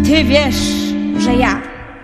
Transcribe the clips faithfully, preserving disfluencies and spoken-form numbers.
Ty wiesz, że ja.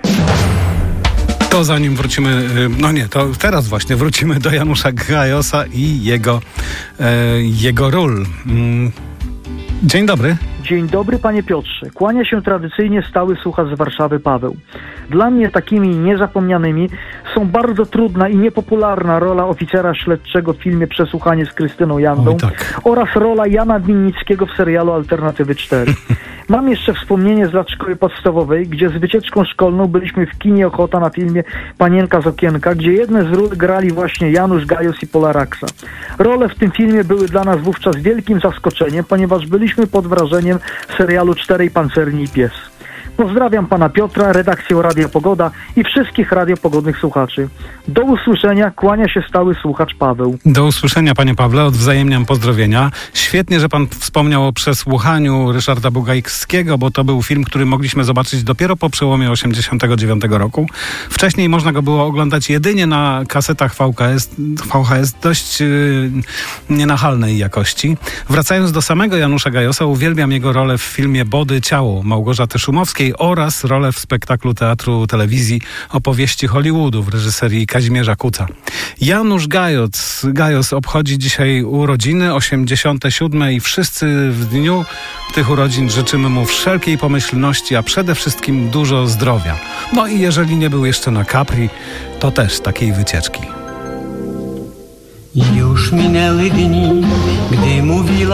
To zanim wrócimy, no nie, to teraz właśnie wrócimy do Janusza Gajosa i jego, e, jego ról. Mm. Dzień dobry. Dzień dobry, panie Piotrze. Kłania się tradycyjnie stały słuchacz z Warszawy Paweł. Dla mnie takimi niezapomnianymi są bardzo trudna i niepopularna rola oficera śledczego w filmie Przesłuchanie z Krystyną Jandą. Oj, tak. Oraz rola Jana Winnickiego w serialu Alternatywy cztery. Mam jeszcze wspomnienie z lat szkoły podstawowej, gdzie z wycieczką szkolną byliśmy w kinie Ochota na filmie Panienka z okienka, gdzie jedne z ról grali właśnie Janusz Gajos i Pola Raksa. Role w tym filmie były dla nas wówczas wielkim zaskoczeniem, ponieważ byliśmy pod wrażeniem serialu Czterej Pancerni i Pies. Pozdrawiam pana Piotra, redakcję Radia Pogoda i wszystkich radiopogodnych słuchaczy. Do usłyszenia, kłania się stały słuchacz Paweł. Do usłyszenia, panie Pawle, odwzajemniam pozdrowienia. Świetnie, że pan wspomniał o Przesłuchaniu Ryszarda Bugajskiego, bo to był film, który mogliśmy zobaczyć dopiero po przełomie osiemdziesiątego dziewiątego roku. Wcześniej można go było oglądać jedynie na kasetach V H S, V H S dość yy, nienachalnej jakości. Wracając do samego Janusza Gajosa, uwielbiam jego rolę w filmie Body Ciało Małgorzaty Szumowskiej oraz rolę w spektaklu Teatru Telewizji Opowieści Hollywoodu w reżyserii Kazimierza Kuca. Janusz Gajos, Gajos obchodzi dzisiaj urodziny osiemdziesiąte siódme i wszyscy w dniu tych urodzin życzymy mu wszelkiej pomyślności, a przede wszystkim dużo zdrowia. No i jeżeli nie był jeszcze na Capri, to też takiej wycieczki. Już minęły dni, gdy mówiła